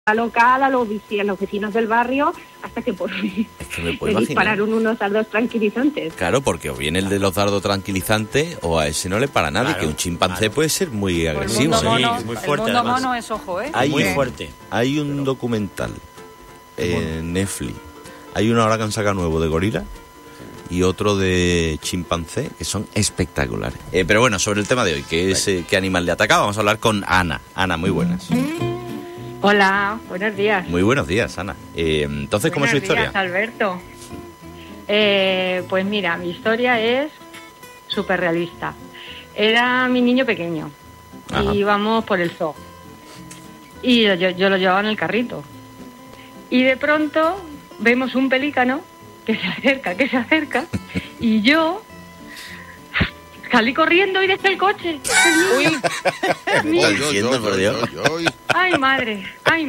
local, a los vecinos del barrio, hasta que por fin le dispararon unos dardos tranquilizantes. Claro, porque o viene el de los dardos tranquilizantes o a ese no le para nadie, que un chimpancé puede ser muy agresivo. Muy fuerte, el mundo mono es ojo, ¿eh? Muy fuerte. Hay un documental en Netflix, hay uno ahora que han sacado nuevo de gorila y otro de chimpancé, que son espectaculares. Pero bueno, sobre el tema de hoy, que es qué animal le ataca, vamos a hablar con Ana. Ana, muy buenas. Hola, buenos días. Muy buenos días, Ana. Entonces, ¿cómo es su historia? Buenos días, Alberto. Pues mira, mi historia es súper realista. Era mi niño pequeño. Y íbamos por el zoo. Y yo lo llevaba en el carrito. Y de pronto vemos un pelícano que se acerca. Y yo salí corriendo y dejé el coche. ¿Qué estás diciendo, por Dios? Ay, madre.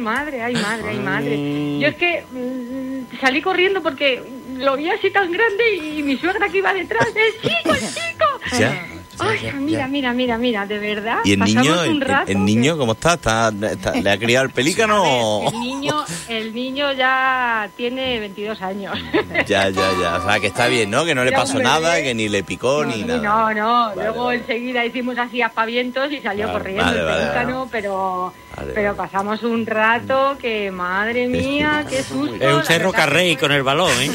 Yo es que salí corriendo porque lo vi así tan grande y mi suegra que iba detrás. ¡El chico! ¿Ya? Ay, mira, de verdad. ¿Y el niño, un rato el niño cómo está? ¿Le ha criado el pelícano? El niño ya tiene 22 años. Ya. O sea, que está bien, ¿no? Que no le pasó nada, que ni le picó ni nada. No. Luego enseguida hicimos así aspavientos y salió corriendo el pelícano, pero pasamos un rato que, madre mía, qué susto. Es un cerro carrey con el balón, ¿eh?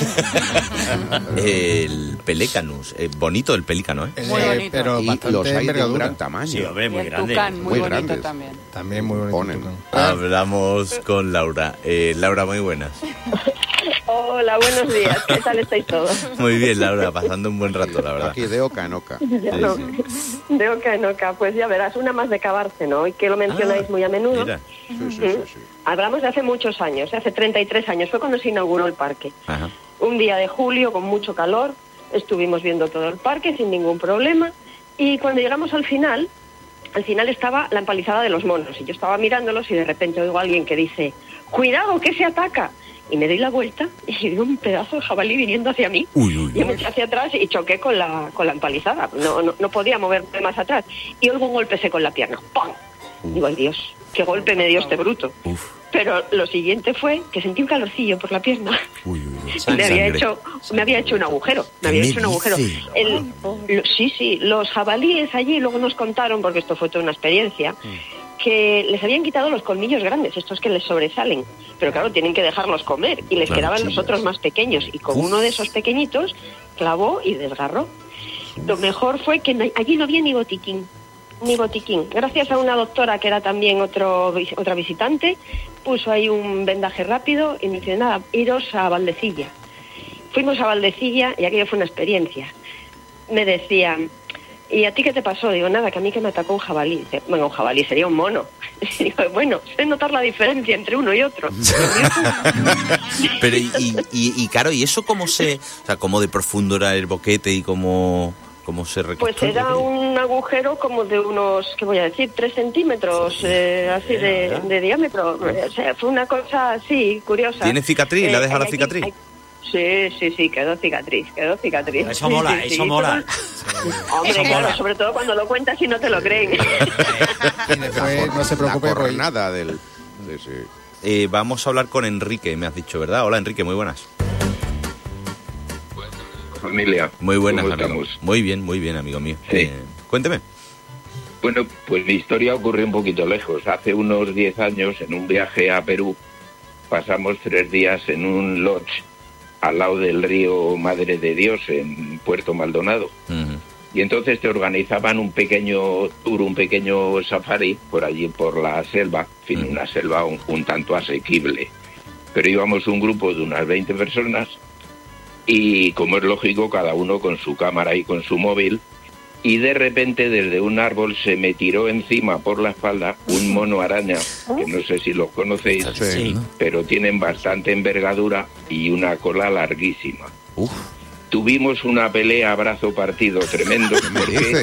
El Pelecanus, bonito el pelícano, ¿eh? Muy bonito. Pero los hay de un gran tamaño. Sí, hombre, muy grande. Tucán, muy bonito grandes. también. También muy bonito. Hablamos con Laura. Laura, muy buenas. Hola, buenos días. ¿Qué tal estáis todos? Muy bien, Laura, pasando un buen rato, la verdad. Aquí de oca en oca. De oca en oca. Pues ya verás, una más de Cabárceno, y que lo mencionáis muy a menudo. Mira. Sí. Hablamos de hace muchos años, hace 33 años, fue cuando se inauguró el parque. Ajá. Un día de julio con mucho calor, estuvimos viendo todo el parque sin ningún problema, y cuando llegamos al final estaba la empalizada de los monos, y yo estaba mirándolos y de repente oigo a alguien que dice: ¡cuidado, que se ataca! Y me doy la vuelta y veo un pedazo de jabalí viniendo hacia mí. Y me eché hacia atrás y choqué con la empalizada. No podía moverme más atrás. Y oigo un golpe seco en la pierna. ¡Pum! Digo, ay Dios, qué golpe me dio este bruto. Pero lo siguiente fue que sentí un calorcillo por la pierna. Y me había hecho un agujero. Los jabalíes allí luego nos contaron, porque esto fue toda una experiencia, que les habían quitado los colmillos grandes, estos que les sobresalen, pero claro, tienen que dejarlos comer, y les quedaban los otros más pequeños, y con uno de esos pequeñitos clavó y desgarró. Lo mejor fue que allí no había ni botiquín. Gracias a una doctora que era también otra visitante, puso ahí un vendaje rápido y me dice: nada, iros a Valdecilla. Fuimos a Valdecilla y aquello fue una experiencia. Me decían: ¿y a ti qué te pasó? Digo, nada, que a mí que me atacó un jabalí. Dice, bueno, un jabalí sería un mono. Digo, bueno, sé notar la diferencia entre uno y otro. Pero y claro, ¿y eso cómo cómo de profundo era el boquete y cómo se reconstruye? Pues era un agujero como de unos, ¿qué voy a decir? 3 centímetros, así de diámetro. O sea, fue una cosa así, curiosa. ¿Tiene cicatriz? ¿La deja la cicatriz? Sí, quedó cicatriz. Eso mola. Hombre, claro, sobre todo cuando lo cuentas y no te lo creen. Y después no se preocupe por nada del... Vamos a hablar con Enrique, me has dicho, ¿verdad? Hola, Enrique, muy buenas. Familia. Muy buenas, ¿cómo amigo. estamos? Muy bien, amigo mío. Sí. Cuénteme. Bueno, pues mi historia ocurrió un poquito lejos. Hace unos 10 años, en un viaje a Perú, pasamos 3 días en un lodge al lado del río Madre de Dios, en Puerto Maldonado. Uh-huh. Y entonces te organizaban un pequeño tour, un pequeño safari por allí, por la selva, en fin, una selva un tanto asequible. Pero íbamos un grupo de unas 20 personas y, como es lógico, cada uno con su cámara y con su móvil, y de repente desde un árbol se me tiró encima por la espalda un mono araña, que no sé si los conocéis, pero tienen bastante envergadura y una cola larguísima. Tuvimos una pelea a brazo partido tremendo, porque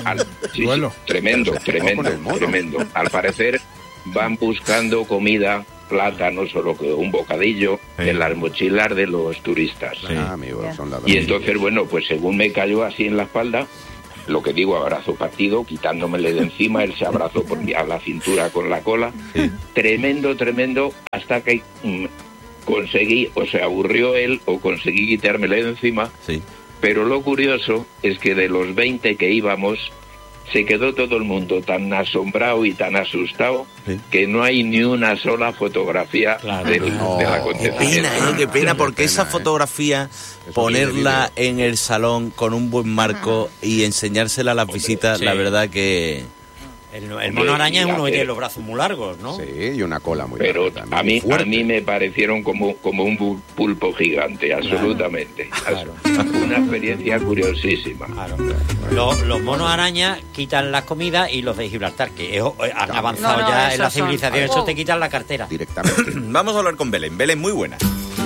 tremendo. Al parecer van buscando comida, plátanos o un bocadillo en las mochilas de los turistas. Y entonces, bueno, pues según me cayó así en la espalda, lo que digo, abrazo partido, quitándomele de encima, él se abrazó a la cintura con la cola. Sí. Tremendo, hasta que conseguí, o se aburrió él, o conseguí quitármele de encima. Sí. Pero lo curioso es que de los 20 que íbamos, se quedó todo el mundo tan asombrado y tan asustado, sí, que no hay ni una sola fotografía del acontecimiento. Qué pena, porque esa fotografía, ponerla en el salón con un buen marco y enseñársela a las visitas, la verdad que... El mono araña es uno que tiene los brazos muy largos, ¿no? Sí, y una cola muy larga. Pero a mí me parecieron como un pulpo gigante, absolutamente. Claro. Una experiencia curiosísima. Claro. Los monos araña quitan las comidas y los de Gibraltar, que han avanzado ya en la civilización, eso te quitan la cartera. Directamente. Vamos a hablar con Belén. Belén, muy buena.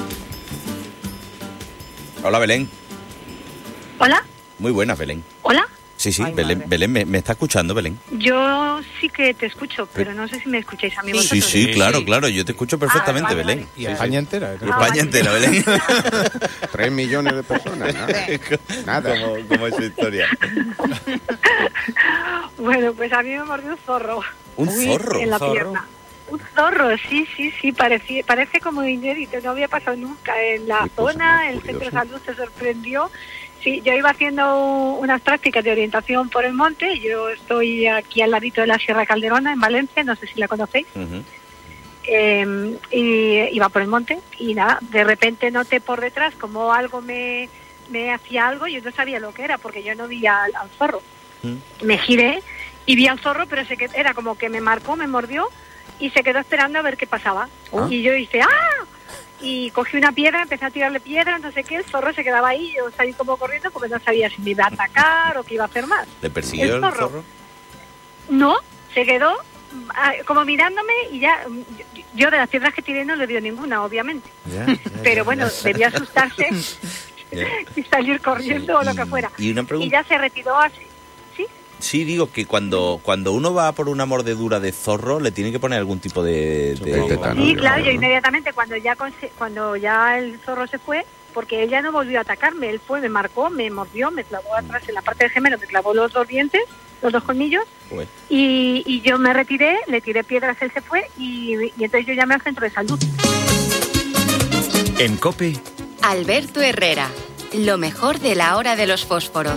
Hola, Belén. Hola. Muy buena, Belén. Hola. Sí, Belén, ¿me está escuchando, Belén? Yo sí que te escucho, pero no sé si me escucháis a mí vosotros. Sí, claro, yo te escucho perfectamente, Belén. Vale. Y España entera. España entera, Belén. 3 millones de personas, nada. Como es su historia. Bueno, pues a mí me mordió un zorro. ¿Un zorro? En la pierna. Un zorro, sí, parece como inédito, no había pasado nunca en la zona, el centro de salud se sorprendió. Sí, yo iba haciendo unas prácticas de orientación por el monte, yo estoy aquí al ladito de la Sierra Calderona, en Valencia, no sé si la conocéis, y iba por el monte y nada, de repente noté por detrás como algo me hacía algo y yo no sabía lo que era porque yo no vi al zorro. Me giré y vi al zorro, pero era como que me marcó, me mordió y se quedó esperando a ver qué pasaba. Y yo hice ¡ah! Y cogí una piedra, empecé a tirarle piedras, no sé qué, el zorro se quedaba ahí, yo salí como corriendo porque no sabía si me iba a atacar o qué iba a hacer más. ¿Le persiguió el zorro? No, se quedó como mirándome y ya, yo de las piedras que tiré no le dio ninguna, obviamente. Pero bueno, debía asustarse y salir corriendo o lo que fuera. Y una pregunta. Y ya se retiró así. Sí, digo que cuando uno va por una mordedura de zorro, le tiene que poner algún tipo de tétano. Sí, claro, yo inmediatamente cuando ya el zorro se fue, porque él ya no volvió a atacarme, él fue, me marcó, me mordió, me clavó atrás en la parte del gemelo, me clavó los 2 dientes, los 2 colmillos, y yo me retiré, le tiré piedras, él se fue, y entonces yo llamé al centro de salud. En COPE, Alberto Herrera, lo mejor de la hora de los fósforos.